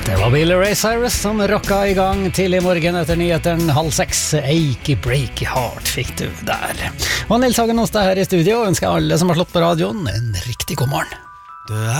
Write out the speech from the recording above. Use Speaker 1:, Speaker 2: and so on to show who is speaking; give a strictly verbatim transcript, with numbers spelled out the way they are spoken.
Speaker 1: Det var Billy Ray Cyrus som rocka i gang til i morgen etter nyheten halv seks. Achy Breaky Heart fikk du der. Og Nils Hagen hos deg her i studio ønsker alle som har slått på radioen en riktig god morgen.